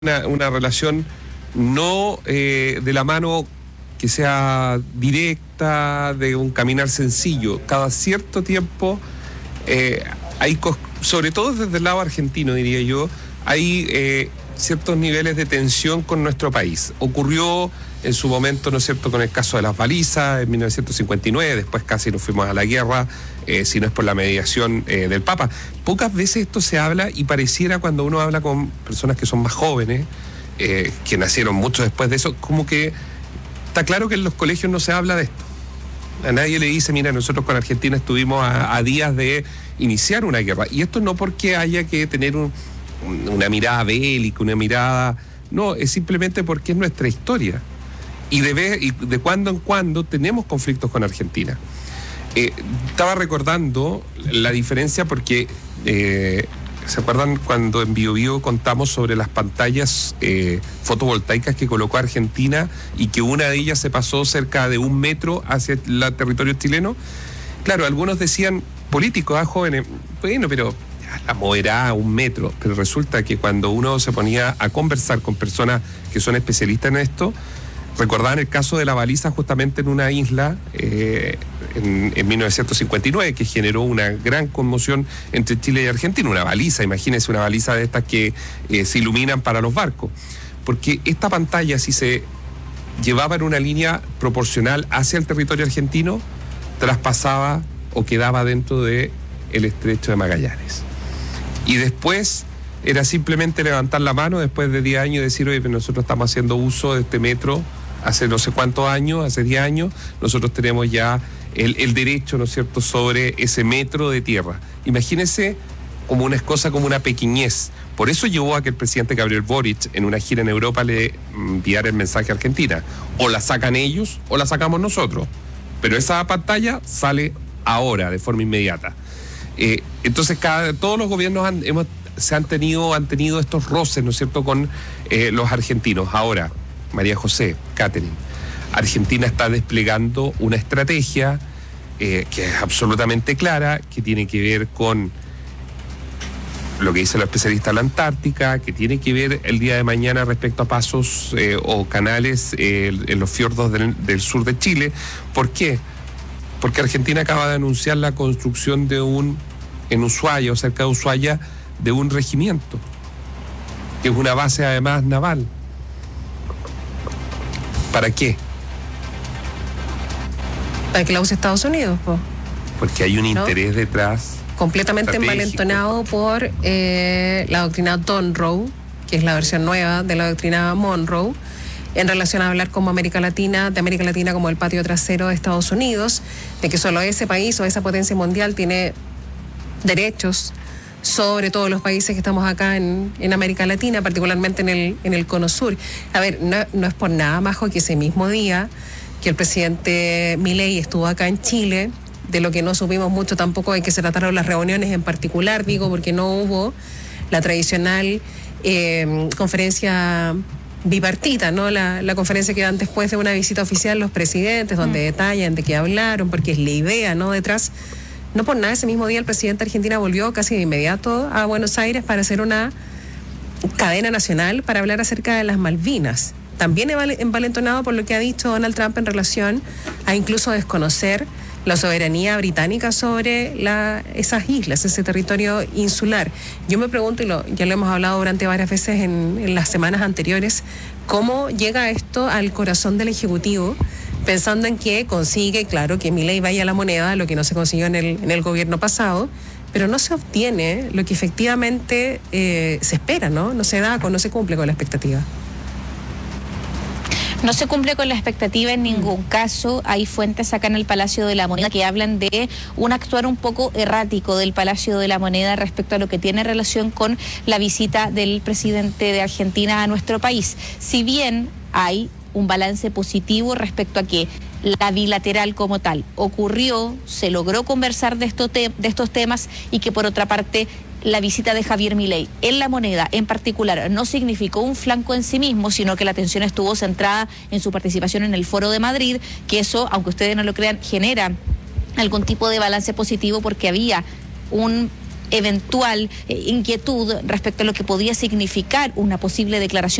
una relación no de la mano que sea directa, de un caminar sencillo. Cada cierto tiempo hay, sobre todo desde el lado argentino, diría yo, hay ciertos niveles de tensión con nuestro país. Ocurrió en su momento, ¿no es cierto?, con el caso de las balizas en 1959, después casi nos fuimos a la guerra, si no es por la mediación del Papa. Pocas veces esto se habla y pareciera, cuando uno habla con personas que son más jóvenes, que nacieron mucho después de eso, como que está claro que en los colegios no se habla de esto. A nadie le dice, mira, nosotros con Argentina estuvimos a días de iniciar una guerra. Y esto no porque haya que tener una mirada bélica, una mirada... No, es simplemente porque es nuestra historia. Y de cuando en cuando tenemos conflictos con Argentina. Estaba recordando la diferencia porque... ¿se acuerdan cuando en BioBio contamos sobre las pantallas fotovoltaicas que colocó Argentina y que una de ellas se pasó cerca de 1 metro hacia el territorio chileno? Claro, algunos decían, políticos, jóvenes, bueno, pero la moverá a 1 metro. Pero resulta que cuando uno se ponía a conversar con personas que son especialistas en esto, recordaban el caso de la baliza justamente en una isla en 1959, que generó una gran conmoción entre Chile y Argentina. Una baliza, imagínense, una baliza de estas que se iluminan para los barcos. Porque esta pantalla, si se llevaba en una línea proporcional hacia el territorio argentino, traspasaba o quedaba dentro del estrecho de Magallanes. Y después era simplemente levantar la mano después de 10 años y decir, oye, nosotros estamos haciendo uso de este metro hace no sé cuántos años, hace 10 años, nosotros tenemos ya el derecho, ¿no es cierto?, sobre ese metro de tierra. Imagínense como una cosa, como una pequeñez. Por eso llevó a que el presidente Gabriel Boric, en una gira en Europa, le enviara el mensaje a Argentina. O la sacan ellos o la sacamos nosotros. Pero esa pantalla sale ahora, de forma inmediata. Entonces, todos los gobiernos han tenido estos roces, ¿no es cierto?, con los argentinos. Ahora, María José, Catherine, Argentina está desplegando una estrategia que es absolutamente clara, que tiene que ver con lo que dice la especialista de la Antártica, que tiene que ver el día de mañana respecto a pasos o canales en los fiordos del sur de Chile. ¿Por qué? Porque Argentina acaba de anunciar la construcción en Ushuaia o cerca de Ushuaia, de un regimiento, que es una base además naval. ¿Para qué? Para que la use Estados Unidos, po. Porque hay un interés detrás. Completamente envalentonado por la doctrina Monroe, que es la versión nueva de la doctrina Monroe, en relación a hablar como de América Latina como el patio trasero de Estados Unidos, de que solo ese país o esa potencia mundial tiene derechos sobre todos los países que estamos acá en América Latina, particularmente en el Cono Sur. A ver, no es por nada, Majo, que ese mismo día que el presidente Milei estuvo acá en Chile, de lo que no supimos mucho tampoco de que se trataron las reuniones en particular, digo, porque no hubo la tradicional conferencia bipartita, ¿no? La conferencia que dan después de una visita oficial los presidentes, donde detallan de qué hablaron, porque es la idea, ¿no?, detrás. No por nada, ese mismo día el presidente de Argentina volvió casi de inmediato a Buenos Aires para hacer una cadena nacional para hablar acerca de las Malvinas. También envalentonado por lo que ha dicho Donald Trump en relación a incluso desconocer la soberanía británica sobre esas islas, ese territorio insular. Yo me pregunto, y ya lo hemos hablado durante varias veces en las semanas anteriores, ¿cómo llega esto al corazón del Ejecutivo? Pensando en que consigue, claro, que Milei vaya a la moneda, lo que no se consiguió en el gobierno pasado, pero no se obtiene lo que efectivamente se espera, ¿no? No se da, no se cumple con la expectativa. No se cumple con la expectativa en ningún caso. Hay fuentes acá en el Palacio de la Moneda que hablan de un actuar un poco errático del Palacio de la Moneda respecto a lo que tiene relación con la visita del presidente de Argentina a nuestro país. Si bien hay un balance positivo respecto a que la bilateral como tal ocurrió, se logró conversar de estos temas, y que por otra parte la visita de Javier Milei en la Moneda en particular no significó un flanco en sí mismo, sino que la atención estuvo centrada en su participación en el Foro de Madrid, que eso, aunque ustedes no lo crean, genera algún tipo de balance positivo, porque había un eventual inquietud respecto a lo que podía significar una posible declaración